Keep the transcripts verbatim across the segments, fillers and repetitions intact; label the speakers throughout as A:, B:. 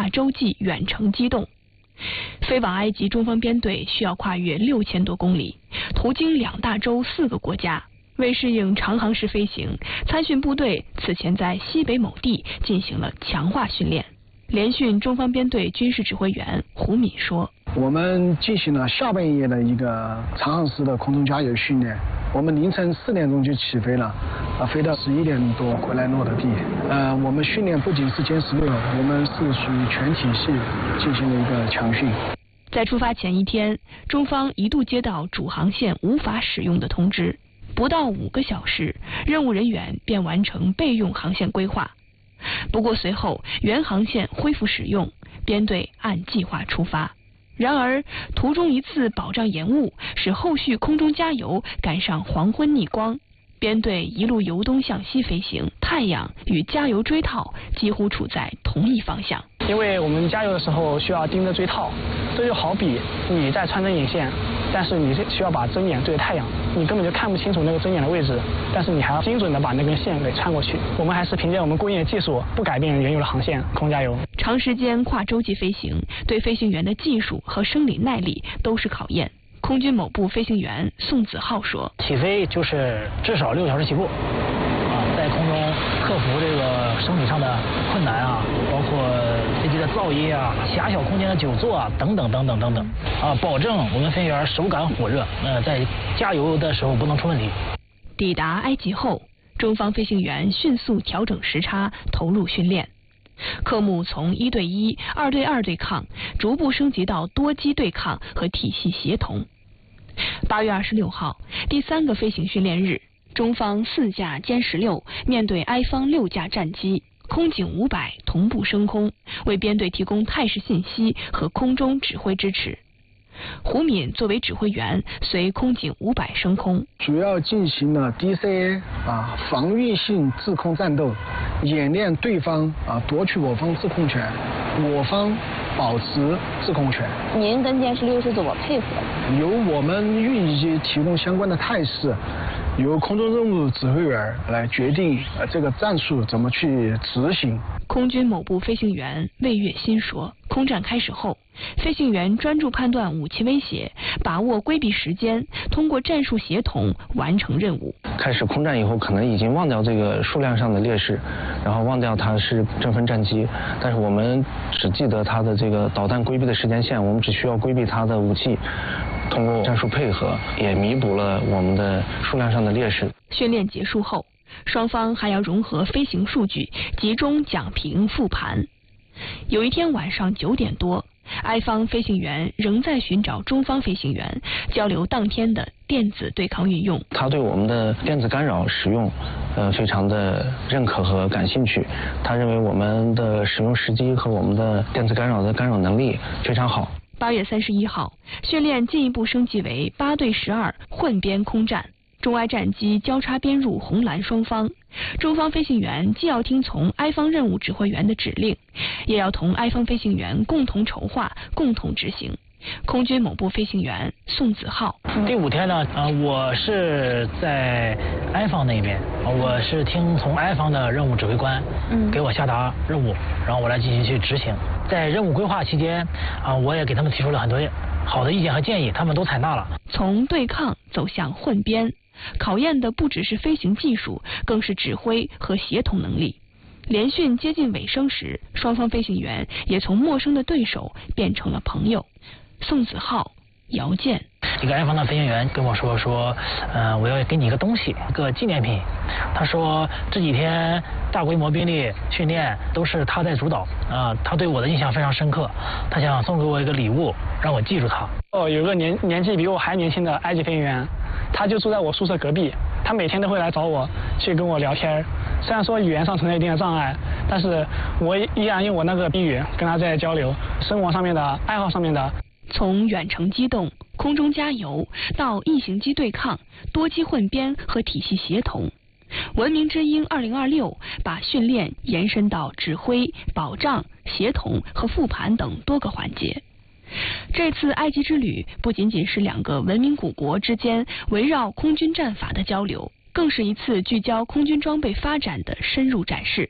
A: 跨洲际远程机动。飞往埃及中方编队需要跨越六千多公里，途经两大洲四个国家。为适应长航时飞行，参训部队此前在西北某地进行了强化训练。联训中方编队军事指挥员胡敏说：“
B: 我们进行了下半夜的一个长航时的空中加油训练。我们凌晨四点钟就起飞了，啊，飞到十一点多回来落的地。呃，我们训练不仅是歼十六，我们是属于全体系进行了一个强训。”
A: 在出发前一天，中方一度接到主航线无法使用的通知，不到五个小时，任务人员便完成备用航线规划。不过随后原航线恢复使用，编队按计划出发。然而途中一次保障延误，使后续空中加油赶上黄昏逆光，编队一路由东向西飞行，太阳与加油锥套几乎处在同一方向。
C: 因为我们加油的时候需要盯着锥套，这就好比你在穿针引线，但是你需要把针眼对着太阳，你根本就看不清楚那个针眼的位置，但是你还要精准的把那根线给穿过去。我们还是凭借我们过硬的技术，不改变原有的航线空加油。
A: 长时间跨洲际飞行对飞行员的技术和生理耐力都是考验。空军某部飞行员宋子浩说：“
D: 起飞就是至少六小时起步，啊，在空中克服这个生理上的困难啊，包括飞机的噪音啊、狭小空间的久坐啊，等等等等等等，啊，保证我们飞行员手感火热，呃，在加油的时候不能出问题。”
A: 抵达埃及后，中方飞行员迅速调整时差，投入训练。科目从一对一、二对二对抗逐步升级到多机对抗和体系协同。八月二十六号，第三个飞行训练日，中方四架歼十六面对埃方六架战机，空警五百同步升空，为编队提供态势信息和空中指挥支持。胡敏作为指挥员，随空警五百升空，
B: 主要进行了 D C A 啊防御性制空战斗，演练对方啊夺取我方制空权，我方保持制空权。
E: 您跟歼十六是怎么配合的？
B: 由我们运机机提供相关的态势，由空中任务指挥员来决定呃这个战术怎么去执行。
A: 空军某部飞行员魏月新说，空战开始后，飞行员专注判断武器威胁，把握规避时间，通过战术协同完成任务。
F: 开始空战以后，可能已经忘掉这个数量上的劣势，然后忘掉它是争分战机，但是我们只记得它的这个导弹规避的时间线，我们只需要规避它的武器，通过战术配合也弥补了我们的数量上的劣势。
A: 训练结束后，双方还要融合飞行数据，集中讲评复盘。有一天晚上九点多，埃方飞行员仍在寻找中方飞行员，交流当天的电子对抗运用。
F: 他对我们的电子干扰使用，呃，非常的认可和感兴趣。他认为我们的使用时机和我们的电子干扰的干扰能力非常好。
A: 八月三十一号，训练进一步升级为八对十二混编空战。中埃战机交叉编入红蓝双方，中方飞行员既要听从埃方任务指挥员的指令，也要同埃方飞行员共同筹划、共同执行。空军某部飞行员宋子浩：
D: 第五天呢，呃，我是在埃方那边，我是听从埃方的任务指挥官，嗯，给我下达任务，然后我来进行去执行。在任务规划期间，啊、呃，我也给他们提出了很多好的意见和建议，他们都采纳了。
A: 从对抗走向混编，考验的不只是飞行技术，更是指挥和协同能力。联训接近尾声时，双方飞行员也从陌生的对手变成了朋友。宋子浩、姚健，
D: 一个埃方的飞行员跟我说说，呃，我要给你一个东西，一个纪念品。他说这几天大规模兵力训练都是他在主导，啊、呃，他对我的印象非常深刻，他想送给我一个礼物，让我记住他。
C: 哦，有个年年纪比我还年轻的埃及飞行员，他就住在我宿舍隔壁，他每天都会来找我去跟我聊天。虽然说语言上存在一定的障碍，但是我依然用我那个英语跟他在交流，生活上面的、爱好上面的。
A: 从远程机动、空中加油到异形机对抗、多机混编和体系协同，文明之鹰二零二六把训练延伸到指挥、保障、协同和复盘等多个环节。这次埃及之旅不仅仅是两个文明古国之间围绕空军战法的交流，更是一次聚焦空军装备发展的深入展示。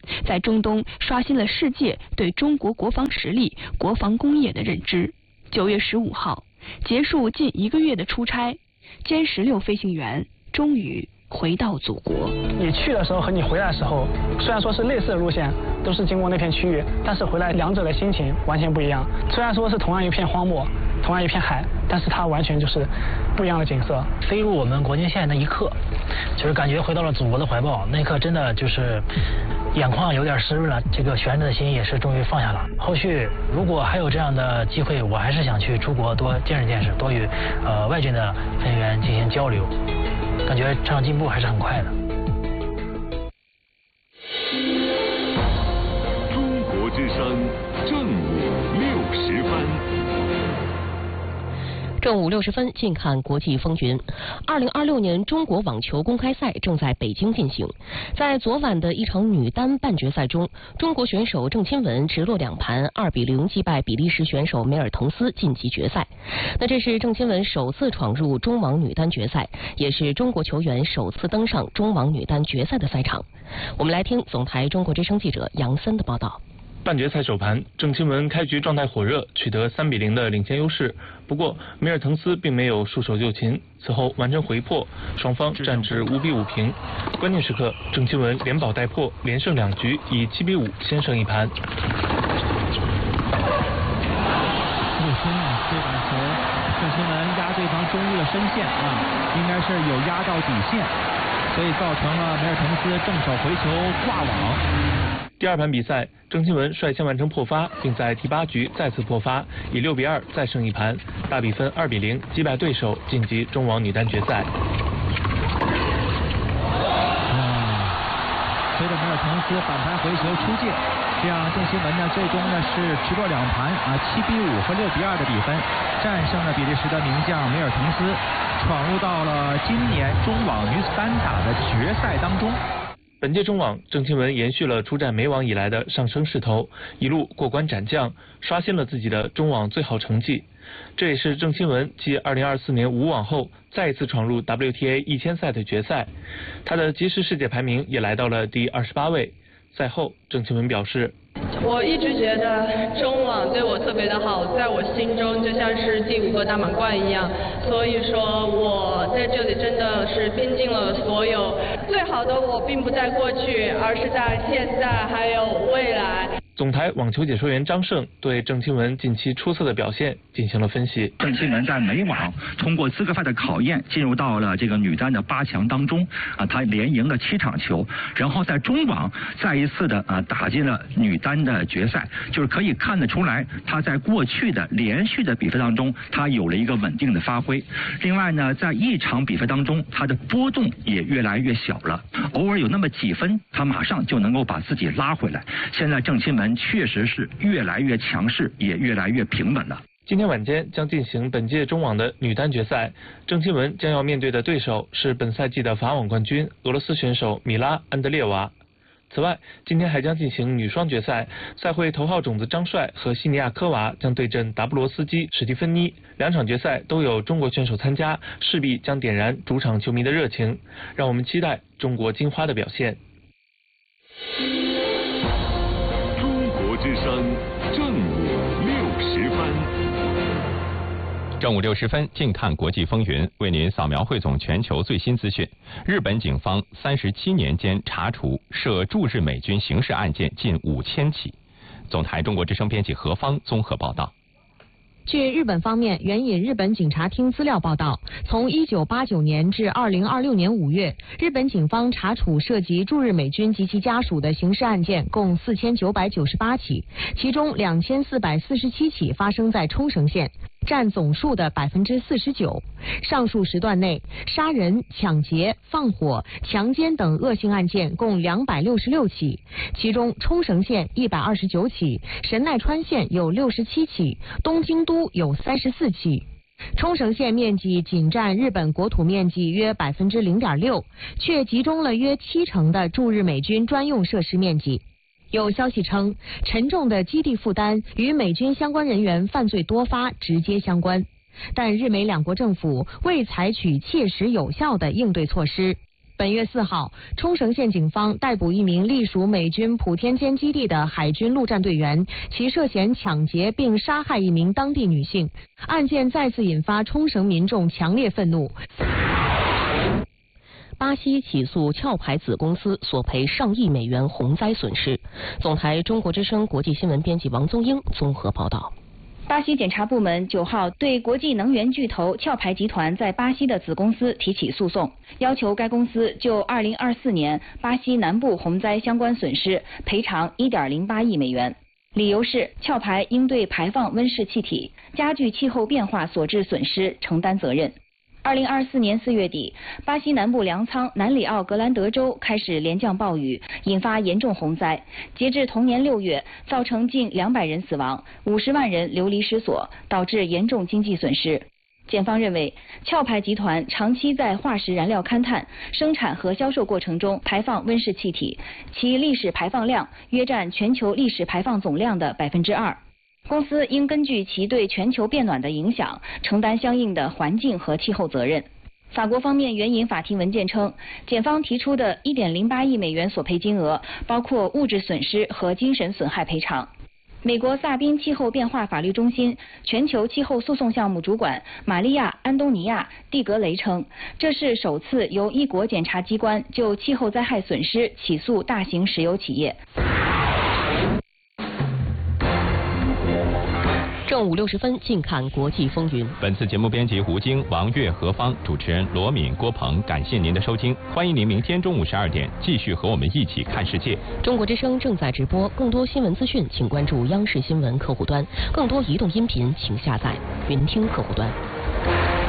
A: 在中东刷新了世界对中国国防实力、国防工业的认知。九月十五号，结束近一个月的出差，歼十六飞行员终于回到祖国。
C: 你去的时候和你回来的时候，虽然说是类似的路线，都是经过那片区域，但是回来两者的心情完全不一样。虽然说是同样一片荒漠，同样一片海，但是它完全就是不一样的景色。
D: 飞入我们国境线那一刻，就是感觉回到了祖国的怀抱，那一刻真的就是眼眶有点湿润了，这个悬着的心也是终于放下了。后续如果还有这样的机会，我还是想去出国多见识见识，多与呃外军的飞行员进行交流，感觉这样进步还是很快的。
G: 中国之声正午六时分。
H: 正午六十分，近看国际风云。二零二六年中国网球公开赛正在北京进行。在昨晚的一场女单半决赛中，中国选手郑钦文直落两盘二比零击败比利时选手梅尔滕斯晋级决赛。那这是郑钦文首次闯入中网女单决赛，也是中国球员首次登上中网女单决赛的赛场。我们来听总台中国之声记者杨森的报道。
I: 半决赛首盘，郑钦文开局状态火热，取得三比零的领先优势。不过梅尔滕斯并没有束手就擒，此后完成回破，双方战至五比五平。关键时刻，郑钦文连保带破，连胜两局，以七比五先胜一盘。
J: 入心啊，这把球，郑钦文压对方中路的深线啊，应该是有压到底线，所以造成了梅尔滕斯正手回球挂网。
I: 第二盘比赛，郑钦文率先完成破发，并在第八局再次破发，以六比二再胜一盘，大比分二比零击败对手，晋级中网女单决赛。
J: 啊，随着梅尔滕斯反盘回球出界，这样郑钦文呢最终呢是直落两盘啊七比五和六比二的比分，战胜了比利时的名将梅尔滕斯，闯入到了今年中网女子单打的决赛当中。
I: 本届中网，郑钦文延续了出战美网以来的上升势头，一路过关斩将，刷新了自己的中网最好成绩。这也是郑钦文继二零二四年无网后再一次闯入 W T A 一千赛的决赛，他的即时世界排名也来到了第二十八位。赛后，郑钦文表示：“
K: 我一直觉得中网对我特别的好，在我心中就像是第五个大满贯一样，所以说我在这里真的是拼尽了所有。最好的我并不在过去，而是在现在还有未来。”
I: 总台网球解说员张胜对郑钦文近期出色的表现进行了分析。
L: 郑钦文在美网通过资格赛的考验，进入到了这个女单的八强当中啊，她连赢了七场球，然后在中网再一次的啊打进了女单的决赛，就是可以看得出来，她在过去的连续的比赛当中，她有了一个稳定的发挥。另外呢，在一场比赛当中，她的波动也越来越小了，偶尔有那么几分，她马上就能够把自己拉回来。现在郑钦文确实是越来越强势，也越来越平稳了。
I: 今天晚间将进行本届中网的女单决赛，郑钦文将要面对的对手是本赛季的法网冠军俄罗斯选手米拉·安德烈娃。此外，今天还将进行女双决赛，赛会头号种子张帅和西尼亚科娃将对阵达布罗斯基、史蒂芬妮。两场决赛都有中国选手参加，势必将点燃主场球迷的热情。让我们期待中国金花的表现。
G: 之声正午六十分，
M: 正午六十分，近看国际风云，为您扫描汇总全球最新资讯。日本警方三十七年间查处涉驻日美军刑事案件近五千起。总台中国之声编辑何方综合报道。
N: 据日本方面援引日本警察厅资料报道，从一九八九年至二零二六年五月，日本警方查处涉及驻日美军及其家属的刑事案件共四千九百九十八起，其中两千四百四十七起发生在冲绳县，占总数的百分之四十九。上述时段内，杀人、抢劫、放火、强奸等恶性案件共两百六十六起，其中冲绳县一百二十九起，神奈川县有六十七起，东京都有三十四起。冲绳县面积仅占日本国土面积约百分之零点六，却集中了约七成的驻日美军专用设施面积。有消息称，沉重的基地负担与美军相关人员犯罪多发直接相关，但日美两国政府未采取切实有效的应对措施。 本月四号，冲绳县警方逮捕一名隶属美军普天间基地的海军陆战队员，其涉嫌抢劫并杀害一名当地女性。案件再次引发冲绳民众强烈愤怒。
H: 巴西起诉壳牌子公司索赔上亿美元洪灾损失。总台中国之声国际新闻编辑王宗英综合报道。
O: 巴西检察部门九号对国际能源巨头壳牌集团在巴西的子公司提起诉讼，要求该公司就二零二四年巴西南部洪灾相关损失赔偿一点零八亿美元。理由是壳牌应对排放温室气体、加剧气候变化所致损失承担责任。二零二四年四月底，巴西南部粮仓南里奥格兰德州开始连降暴雨，引发严重洪灾。截至同年六月，造成近两百人死亡，五十万人流离失所，导致严重经济损失。检方认为，壳牌集团长期在化石燃料勘探、生产和销售过程中排放温室气体，其历史排放量约占全球历史排放总量的百分之二。公司应根据其对全球变暖的影响，承担相应的环境和气候责任。法国方面援引法庭文件称，检方提出的一点零八亿美元索赔金额包括物质损失和精神损害赔偿。美国萨宾气候变化法律中心全球气候诉讼项目主管玛利亚·安东尼亚·蒂格雷称，这是首次由一国检察机关就气候灾害损失起诉大型石油企业。
H: 正午六十分，近看国际风云。
M: 本次节目编辑吴京、王悦、何芳，主持人罗敏、郭鹏。感谢您的收听，欢迎您明天中午十二点继续和我们一起看世界。
H: 中国之声正在直播，更多新闻资讯请关注央视新闻客户端，更多移动音频请下载云听客户端。